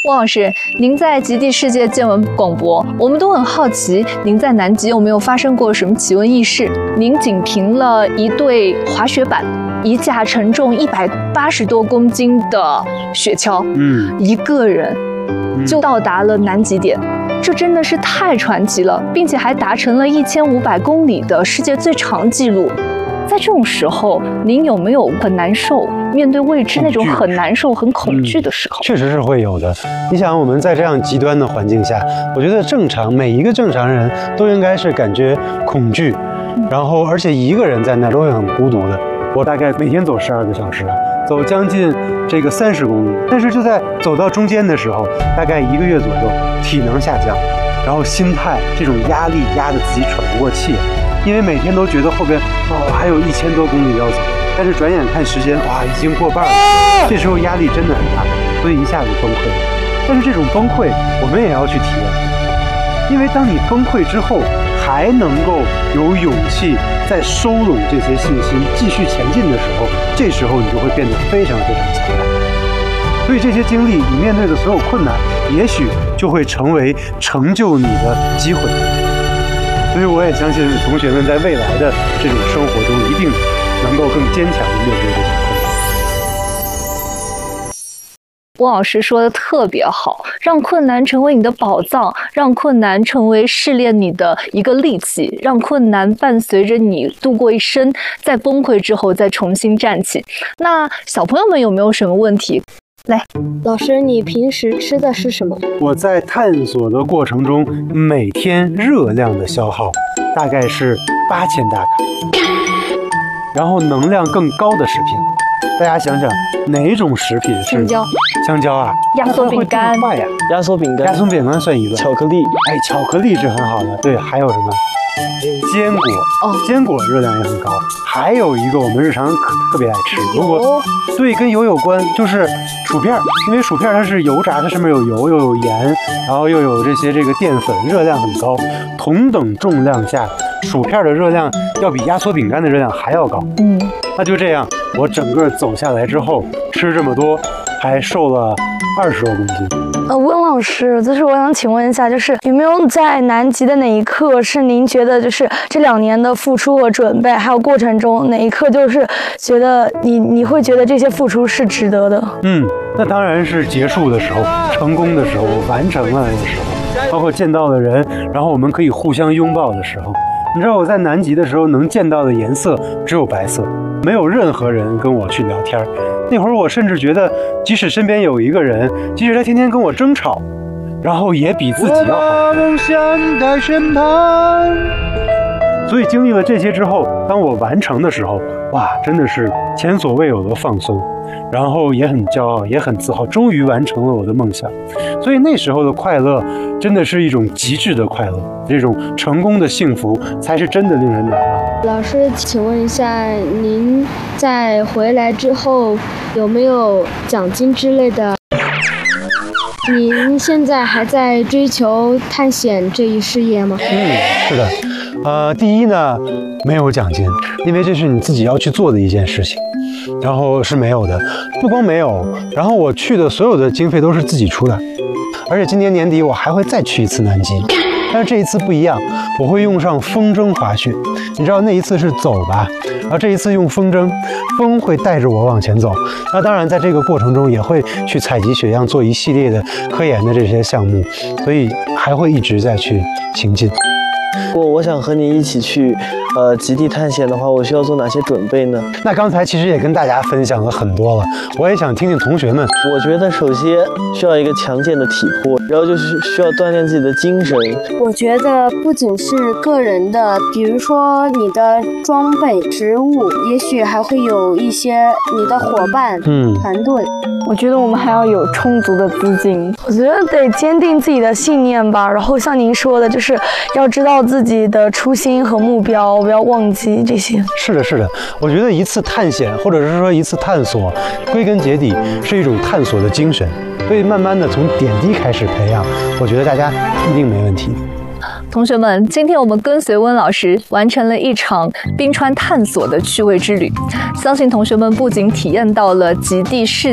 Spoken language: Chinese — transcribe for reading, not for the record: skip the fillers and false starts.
汪老师，您在极地世界见闻广播，我们都很好奇，您在南极有没有发生过什么奇闻异事？您仅凭了一对滑雪板，一架承重180多公斤的雪橇，一个人就到达了南极点。这真的是太传奇了，并且还达成了1500公里的世界最长纪录。在这种时候，您有没有很难受，面对未知那种很难受、很恐惧的时候？ 确实是会有的。你想，我们在这样极端的环境下，我觉得每一个正常人都应该是感觉恐惧，然后而且一个人在那都会很孤独的。我大概每天走12个小时，走将近这个30公里，但是就在走到中间的时候，大概1个月左右，体能下降，然后心态这种压力压得自己喘不过气，因为每天都觉得后边还有1000多公里要走，但是转眼看时间已经过半了，这时候压力真的很大，所以一下子崩溃了。但是这种崩溃我们也要去体验，因为当你崩溃之后还能够有勇气再收拢这些信心继续前进的时候，这时候你就会变得非常非常强大。所以这些经历，你面对的所有困难，也许就会成为成就你的机会。所以我也相信同学们在未来的这种生活中，一定能够更坚强地面对这些困难。 汪老师说的特别好，让困难成为你的宝藏，让困难成为试炼你的一个利器，让困难伴随着你度过一生，在崩溃之后再重新站起。那小朋友们有没有什么问题？来， 老师，你平时吃的是什么？ 我在探索的过程中，每天热量的消耗大概是8000大卡，然后能量更高的食品，大家想想哪种食品是？香蕉啊， 压缩饼干， 压缩饼干算一个。 巧克力， 巧克力是很好的。对，还有什么？坚果，坚果热量也很高。还有一个我们日常特别爱吃，如果对跟油有关，就是薯片，因为薯片它是油炸，它上面有油又有盐，然后又有这个淀粉，热量很高。同等重量下，薯片的热量要比压缩饼干的热量还要高。那就这样，我整个走下来之后，吃这么多，还瘦了20多公斤。 温老师，就是我想请问一下，就是有没有在南极的哪一刻是您觉得就是这2年的付出和准备，还有过程中哪一刻就是觉得你会觉得这些付出是值得的？ 那当然是结束的时候，成功的时候，我完成了那个时候，包括见到的人，然后我们可以互相拥抱的时候。你知道我在南极的时候能见到的颜色只有白色，没有任何人跟我去聊天。那会儿我甚至觉得，即使身边有一个人，即使他天天跟我争吵，然后也比自己要好。所以经历了这些之后，当我完成的时候，真的是前所未有的放松，然后也很骄傲，也很自豪，终于完成了我的梦想。所以那时候的快乐真的是一种极致的快乐，这种成功的幸福才是真的令人难忘。 老师，请问一下，您在回来之后有没有奖金之类的？您现在还在追求探险这一事业吗？ 是的。第一呢，没有奖金，因为这是你自己要去做的一件事情，然后是没有的。不光没有，然后我去的所有的经费都是自己出的，而且今年年底我还会再去一次南极，但是这一次不一样，我会用上风筝滑雪。你知道那一次是走吧，然后这一次用风筝，风会带着我往前走。那当然在这个过程中也会去采集血样，做一系列的科研的这些项目，所以还会一直在去行进。 我想和你一起去极地探险的话，我需要做哪些准备呢？ 那刚才其实也跟大家分享了很多了，我也想听听同学们。 我觉得首先需要一个强健的体魄，然后就是需要锻炼自己的精神。 我觉得不仅是个人的，比如说你的装备、食物，也许还会有一些你的伙伴、团队。 我觉得我们还要有充足的资金。我觉得得坚定自己的信念吧，然后像您说的，就是要知道自己的初心和目标，不要忘记这些。是的， 我觉得一次探险或者是说一次探索，归根结底是一种探索的精神，所以慢慢的从点滴开始培养，我觉得大家一定没问题。 同学们，今天我们跟随温老师完成了一场冰川探索的趣味之旅，相信同学们不仅体验到了极地世